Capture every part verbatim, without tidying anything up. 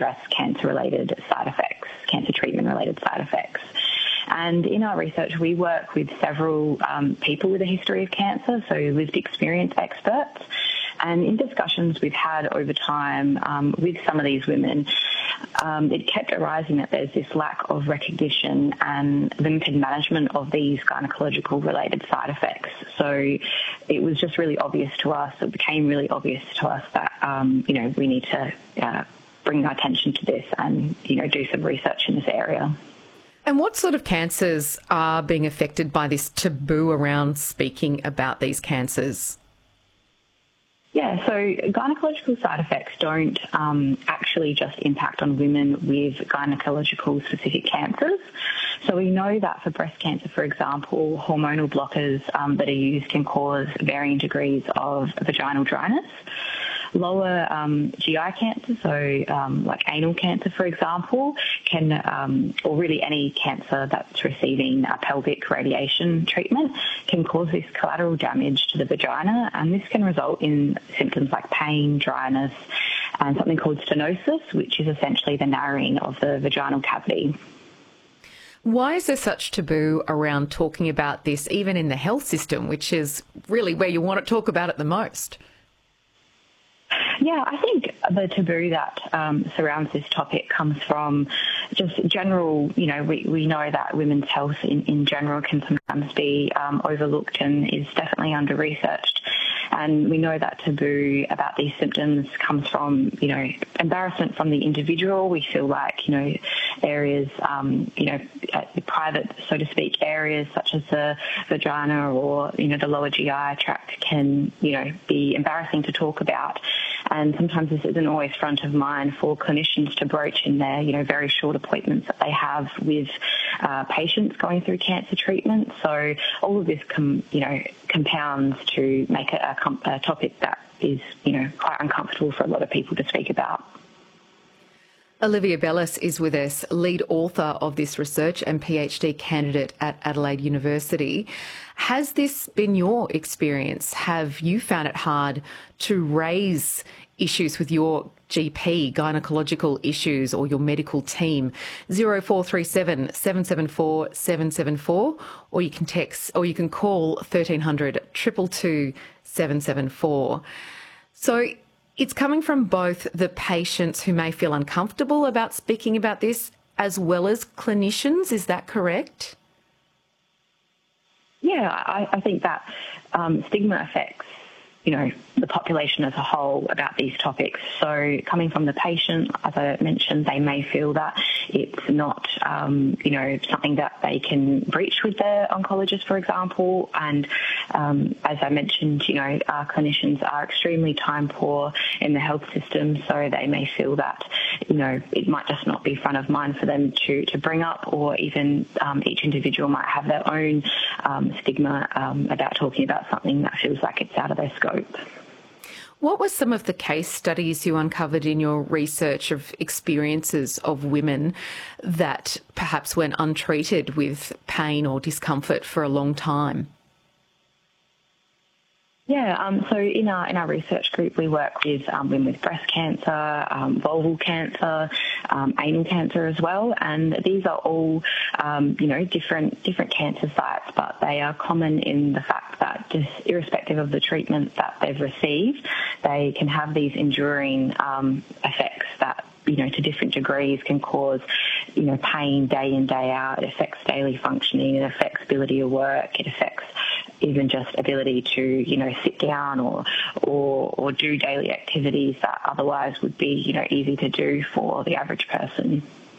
address cancer-related side effects, cancer treatment-related side effects. And in our research, we work with several um, people with a history of cancer, so lived experience experts. And in discussions we've had over time um, with some of these women, um, it kept arising that there's this lack of recognition and limited management of these gynecological-related side effects. So it was just really obvious to us, it became really obvious to us that, um, you know, we need to uh, bring our attention to this and, you know, do some research in this area. And what sort of cancers are being affected by this taboo around speaking about these cancers? Yeah, so gynecological side effects don't um, actually just impact on women with gynecological specific cancers. So we know that for breast cancer, for example, hormonal blockers um, that are used can cause varying degrees of vaginal dryness. Lower um, G I cancer, so um, like anal cancer, for example, can, um, or really any cancer that's receiving a pelvic radiation treatment, can cause this collateral damage to the vagina, and this can result in symptoms like pain, dryness, and something called stenosis, which is essentially the narrowing of the vaginal cavity. Why is there such taboo around talking about this, even in the health system, which is really where you want to talk about it the most? Yeah, I think the taboo that um, surrounds this topic comes from just general, you know, we, we know that women's health in, in general can sometimes be um, overlooked and is definitely under-researched. And we know that taboo about these symptoms comes from, you know, embarrassment from the individual. We feel like, you know, areas, um, you know, private, so to speak, areas such as the vagina or, you know, the lower G I tract can, you know, be embarrassing to talk about. And sometimes this isn't always front of mind for clinicians to broach in their, you know, very short appointments that they have with uh, patients going through cancer treatment. So all of this, com- you know, compounds to make it a, com- a topic that is, you know, quite uncomfortable for a lot of people to speak about. Olivia Bellis is with us, lead author of this research and PhD candidate at Adelaide University. Has this been your experience? Have you found it hard to raise issues with your G P, gynecological issues, or your medical team? zero four three seven, seven seven four, seven seven four, or you can text, or you can call thirteen hundred, two two two, seven seven four. So it's coming from both the patients who may feel uncomfortable about speaking about this as well as clinicians. Is that correct? Yeah, I, I think that um, stigma affects, you know, the population as a whole about these topics. So coming from the patient, as I mentioned, they may feel that it's not, um, you know, something that they can breach with their oncologist, for example. And um, as I mentioned, you know, our clinicians are extremely time poor in the health system, so they may feel that, you know, it might just not be front of mind for them to, to bring up, or even um, each individual might have their own um, stigma um, about talking about something that feels like it's out of their scope. What were some of the case studies you uncovered in your research of experiences of women that perhaps went untreated with pain or discomfort for a long time? Yeah, um, so in our in our research group, we work with um, women with breast cancer, um, vulval cancer, um, anal cancer as well, and these are all, um, you know, different different cancer sites, but they are common in the fact that, just irrespective of the treatment that they've received, they can have these enduring um, effects that, you know, to different degrees can cause, you know, pain day in, day out. It affects daily functioning. It affects ability to work. It affects even just ability to, you know, sit down or, or, or do daily activities that otherwise would be, you know, easy to do for the average person.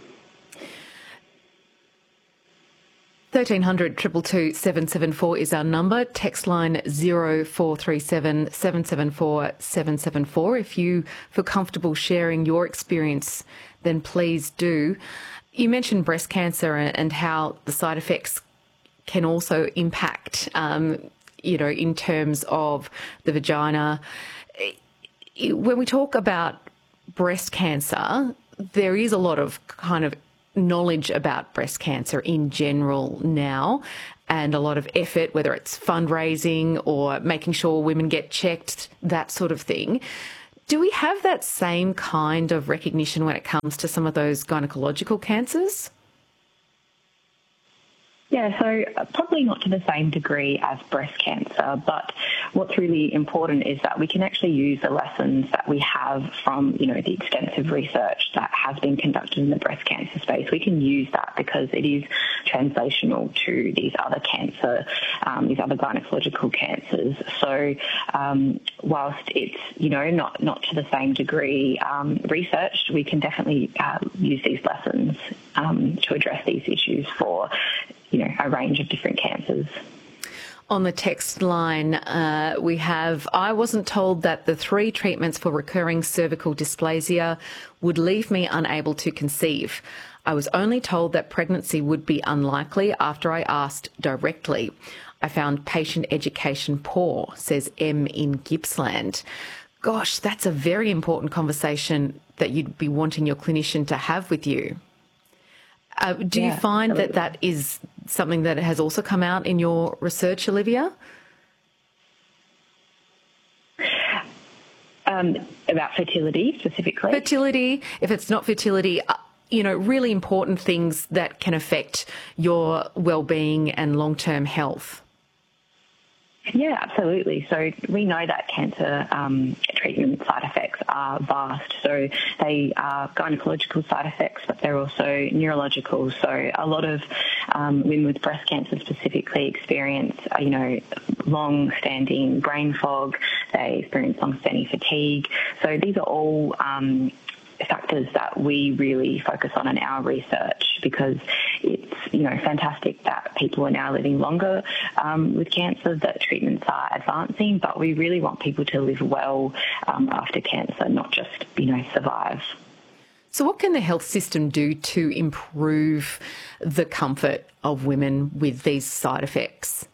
thirteen hundred, two two two, seven seven four is our number. Text line zero four three seven, seven seven four, seven seven four. If you feel comfortable sharing your experience, then please do. You mentioned breast cancer and how the side effects can also impact, um, you know, in terms of the vagina. When we talk about breast cancer, there is a lot of kind of knowledge about breast cancer in general now, and a lot of effort, whether it's fundraising or making sure women get checked, that sort of thing. Do we have that same kind of recognition when it comes to some of those gynecological cancers? Yeah, so probably not to the same degree as breast cancer, but what's really important is that we can actually use the lessons that we have from, you know, the extensive research that has been conducted in the breast cancer space. We can use that because it is translational to these other cancer, um, these other gynecological cancers. So um, whilst it's, you know, not, not to the same degree um, researched, we can definitely uh, use these lessons um, to address these issues for, you know, a range of different cancers. On the text line, uh, we have, I wasn't told that the three treatments for recurring cervical dysplasia would leave me unable to conceive. I was only told that pregnancy would be unlikely after I asked directly. I found patient education poor, says M in Gippsland. Gosh, that's a very important conversation that you'd be wanting your clinician to have with you. Uh, do yeah, you find absolutely. that that is something that has also come out in your research, Olivia? Um, about fertility specifically? Fertility, if it's not fertility, uh, you know, really important things that can affect your well-being and long-term health. Yeah, absolutely. So we know that cancer um, treatment side effects are vast. So they are gynecological side effects, but they're also neurological. So a lot of um, women with breast cancer specifically experience, uh, you know, long-standing brain fog. They experience long-standing fatigue. So these are all um, factors that we really focus on in our research because it's, you know, fantastic that people are now living longer um, with cancer, that treatments are advancing, but we really want people to live well um, after cancer, not just, you know, survive. So what can the health system do to improve the comfort of women with these side effects?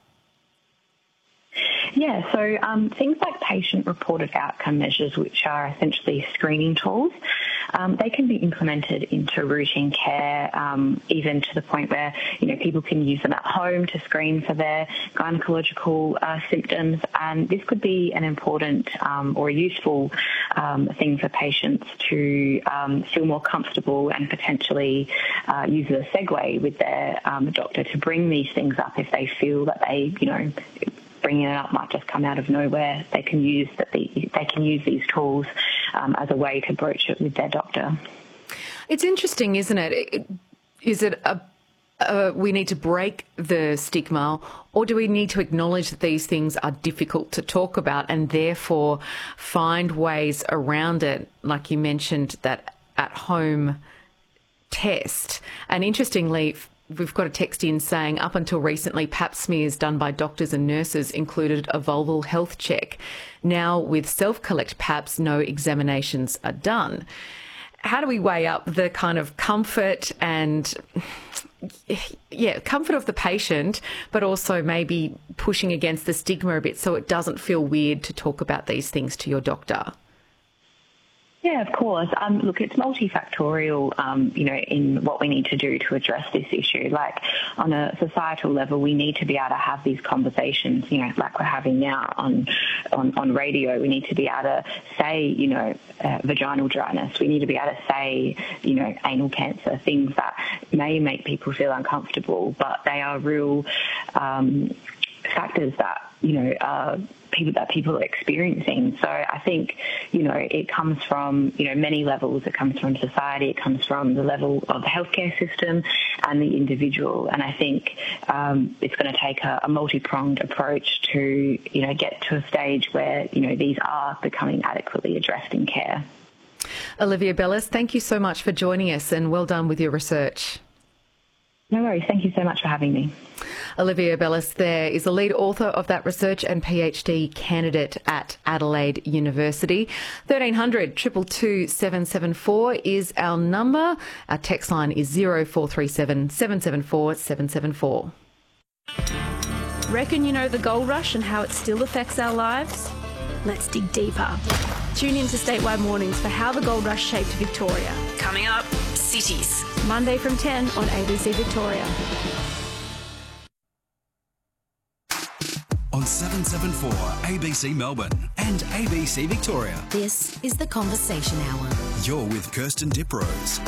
Yeah, so um, things like patient-reported outcome measures, which are essentially screening tools, um, they can be implemented into routine care, um, even to the point where, you know, people can use them at home to screen for their gynecological uh, symptoms. And this could be an important um, or a useful um, thing for patients to um, feel more comfortable and potentially uh, use as a segue with their um, doctor to bring these things up if they feel that they, you know, bringing it up might just come out of nowhere. They can use that. The, they can use these tools um, as a way to broach it with their doctor. It's interesting, isn't it? Is it a, a we need to break the stigma, or do we need to acknowledge that these things are difficult to talk about and therefore find ways around it? Like you mentioned, that at-home test. And interestingly, we've got a text in saying up until recently, pap smears done by doctors and nurses included a vulval health check. Now with self-collect paps, no examinations are done. How do we weigh up the kind of comfort and, yeah, comfort of the patient, but also maybe pushing against the stigma a bit so it doesn't feel weird to talk about these things to your doctor? Yeah, of course. Um, look, it's multifactorial, um, you know, in what we need to do to address this issue. Like on a societal level, we need to be able to have these conversations, you know, like we're having now on on, on radio. We need to be able to say, you know, uh, vaginal dryness. We need to be able to say, you know, anal cancer, things that may make people feel uncomfortable, but they are real um, factors that, you know, uh, people that people are experiencing. So I think, you know, it comes from, you know, many levels. It comes from society, it comes from the level of the healthcare system and the individual. And I think um, it's going to take a, a multi-pronged approach to, you know, get to a stage where, you know, these are becoming adequately addressed in care. Olivia Bellis, thank you so much for joining us and well done with your research. No worries. Thank you so much for having me. Olivia Bellis there is the lead author of that research and PhD candidate at Adelaide University. thirteen hundred, two two two, seven seven four is our number. Our text line is zero four three seven, seven seven four, seven seven four. Reckon you know the gold rush and how it still affects our lives? Let's dig deeper. Tune in to Statewide Mornings for how the gold rush shaped Victoria. Coming up, cities. Monday from ten on A B C Victoria. On seven seven four A B C Melbourne and A B C Victoria. This is the Conversation Hour. You're with Kirsten Diprose.